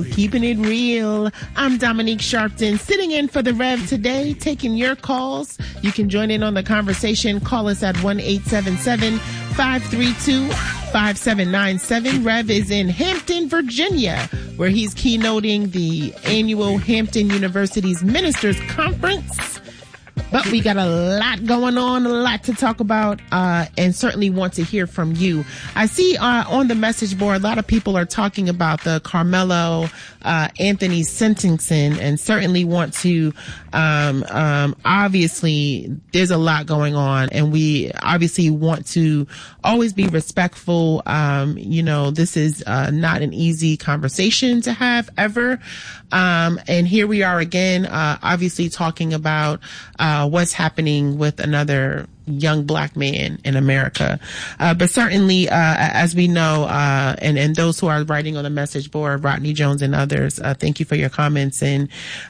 Keeping it real. I'm Dominique Sharpton, sitting in for the Rev today, taking your calls. You can join in on the conversation. Call us at 1-877-532-5797. Rev is in Hampton, Virginia, where he's keynoting the annual Hampton University's Ministers Conference. But we got a lot going on, a lot to talk about, and certainly want to hear from you. I see on the message board, a lot of people are talking about the Carmelo Anthony sentencing, and certainly want to, obviously, there's a lot going on, and we obviously want to always be respectful. This is not an easy conversation to have ever. And here we are again, obviously talking about what's happening with another young black man in America. But certainly, as we know, and those who are writing on the message board, Rodney Jones and others, thank you for your comments. And,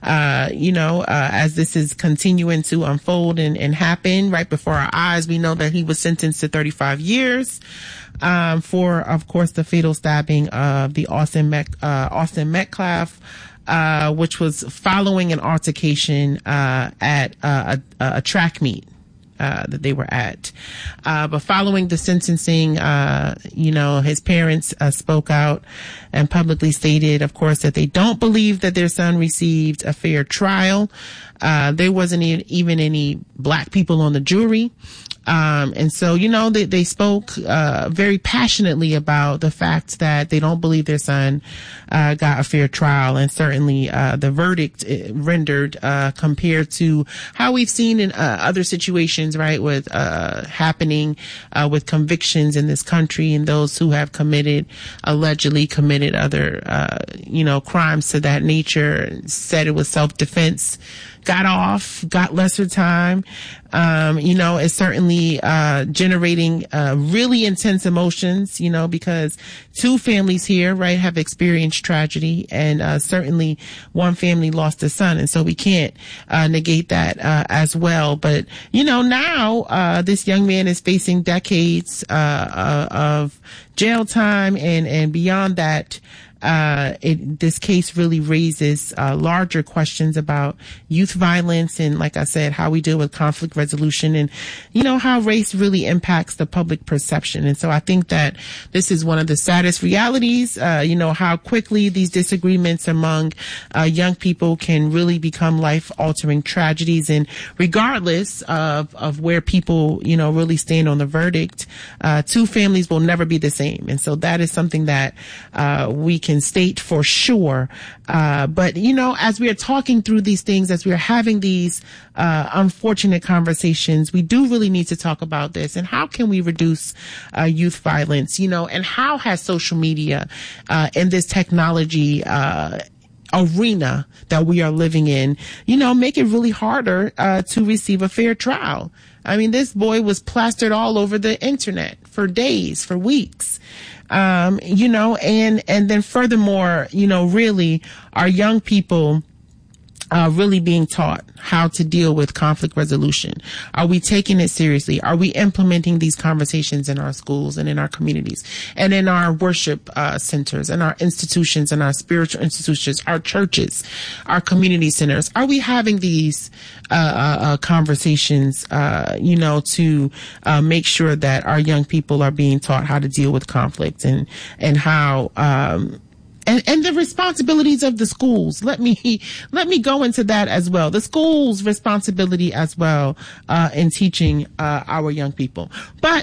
as this is continuing to unfold and happen right before our eyes, we know that he was sentenced to 35 years. For, of course, the fatal stabbing of the Austin Metcalf, which was following an altercation at a track meet that they were at. But following the sentencing, his parents spoke out and publicly stated, of course, that they don't believe that their son received a fair trial. There wasn't even any black people on the jury. And so, they spoke, very passionately about the fact that they don't believe their son, got a fair trial. And certainly, the verdict rendered, compared to how we've seen in, other situations, right, with, happening, with convictions in this country and those who have allegedly committed other, crimes to that nature, said it was self-defense, got lesser time. It's certainly, generating, really intense emotions, because two families here, right, have experienced tragedy, and, certainly one family lost a son. And so we can't, negate that, as well. But, now, this young man is facing decades, of jail time, and beyond that. This case really raises larger questions about youth violence and, like I said, how we deal with conflict resolution and, how race really impacts the public perception. And so I think that this is one of the saddest realities, how quickly these disagreements among young people can really become life-altering tragedies. And regardless of where people, really stand on the verdict, two families will never be the same. And so that is something that we can state for sure. But, as we are talking through these things, as we are having these unfortunate conversations, we do really need to talk about this and how can we reduce youth violence, and how has social media and this technology arena that we are living in, make it really harder to receive a fair trial. I mean, this boy was plastered all over the internet for days, for weeks. And then furthermore, really our young people really being taught how to deal with conflict resolution? Are we taking it seriously? Are we implementing these conversations in our schools and in our communities and in our worship centers and our institutions and our spiritual institutions, our churches, our community centers? Are we having these conversations, to make sure that our young people are being taught how to deal with conflict and how and the responsibilities of the schools. Let me go into that as well. The schools' responsibility as well, in teaching, our young people. But,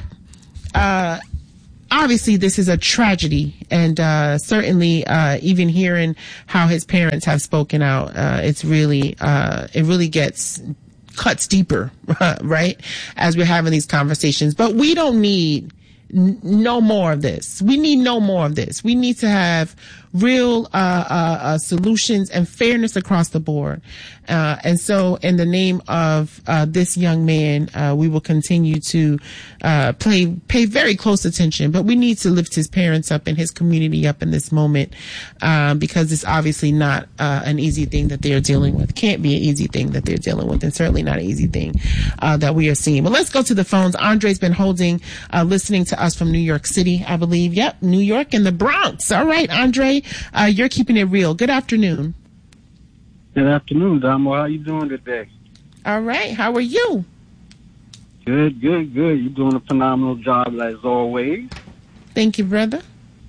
obviously this is a tragedy, and, certainly, even hearing how his parents have spoken out, it's really, it really cuts deeper, right? As we're having these conversations. But we don't need no more of this. We need no more of this. We need to have real solutions and fairness across the board. And so in the name of this young man, we will continue to pay very close attention, but we need to lift his parents up and his community up in this moment, because it's obviously not an easy thing that they're dealing with. Can't be an easy thing that they're dealing with, and certainly not an easy thing that we are seeing. But let's go to the phones. Andre's been holding, listening to to us from New York City, I believe. Yep, New York and the Bronx. All right, Andre, you're keeping it real. Good afternoon. Good afternoon, Damo. How you doing today? All right. How are you? Good. You're doing a phenomenal job as always. Thank you, brother.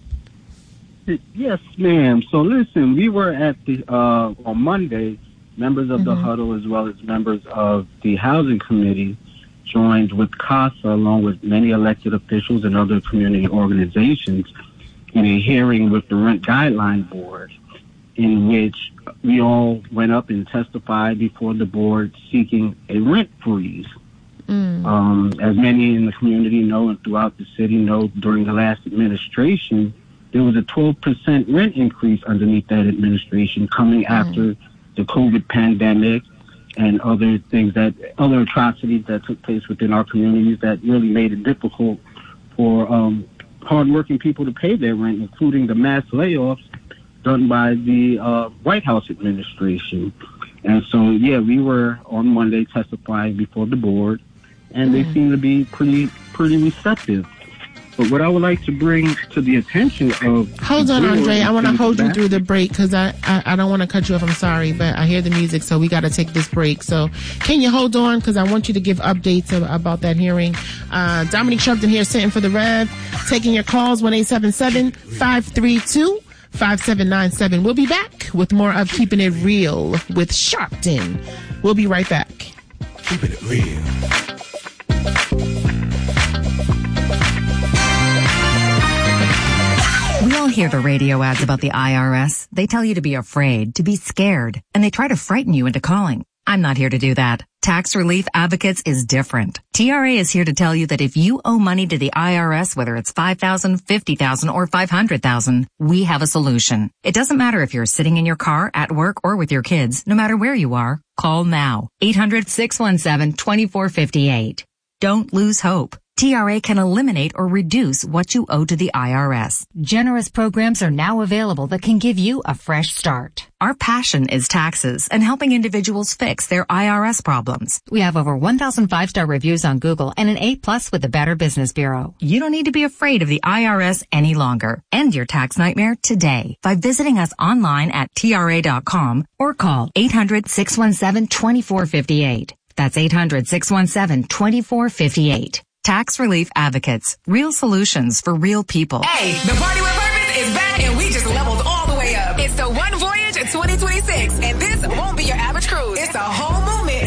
Yes, ma'am. So listen, we were at the on Monday, members of the huddle as well as members of the housing committee joined with CASA along with many elected officials and other community organizations in a hearing with the Rent Guideline Board, in which we all went up and testified before the board seeking a rent freeze. As many in the community know and throughout the city know, during the last administration, there was a 12% rent increase underneath that administration coming after the COVID pandemic and other atrocities that took place within our communities that really made it difficult for hardworking people to pay their rent, including the mass layoffs done by the White House administration. And so, yeah, we were on Monday testifying before the board, and they seem to be pretty receptive. But what I would like to bring to the attention of... Hold on, Andre. I want to hold you through the break because I don't want to cut you off. I'm sorry, but I hear the music, so we got to take this break. So can you hold on? Because I want you to give updates about that hearing. Dominique Sharpton here, sitting for the Rev, taking your calls, 1-877-532-5797. We'll be back with more of Keeping It Real with Sharpton. We'll be right back. Keeping it real. We all hear the radio ads about the IRS. They tell you to be afraid, to be scared, and they try to frighten you into calling. I'm not here to do that. Tax Relief Advocates is different. TRA is here to tell you that if you owe money to the IRS, whether it's $5,000, $50,000, or $500,000, we have a solution. It doesn't matter if you're sitting in your car, at work, or with your kids. No matter where you are, call now. 800-617-2458. Don't lose hope. TRA can eliminate or reduce what you owe to the IRS. Generous programs are now available that can give you a fresh start. Our passion is taxes and helping individuals fix their IRS problems. We have over 1,000 5-star reviews on Google and an A+ with the Better Business Bureau. You don't need to be afraid of the IRS any longer. End your tax nightmare today by visiting us online at TRA.com or call 800-617-2458. That's 800-617-2458. Tax Relief Advocates. Real solutions for real people. Hey, the Party with Purpose is back and we just leveled all the way up. It's the One Voyage 2026, and this won't be your average cruise. It's a whole